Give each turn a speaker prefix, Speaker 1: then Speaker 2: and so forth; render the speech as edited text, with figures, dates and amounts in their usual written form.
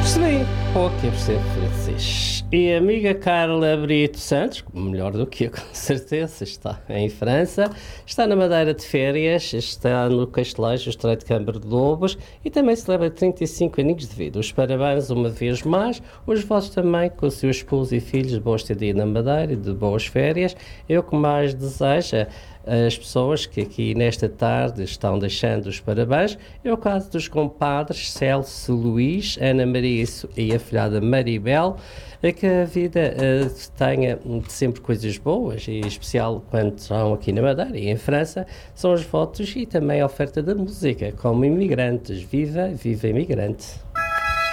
Speaker 1: Percebi pouco e percebo francês. E a amiga Carla Brito Santos, melhor do que eu, com certeza, está em França, está na Madeira de férias, está no Castelejo, o Estreito de Câmara de Lobos, e também celebra 35 aninhos de vida. Os parabéns uma vez mais, os vossos também, com o seu esposo e filhos, de boa estadia na Madeira e de boas férias. Eu que mais desejo as pessoas que aqui nesta tarde estão deixando os parabéns. É o caso dos compadres Celso Luís, Ana Maria e a filhada Maribel, que a vida tenha sempre coisas boas, e em especial quando estão aqui na Madeira e em França, são os votos e também a oferta da música como imigrantes. Viva, viva imigrante!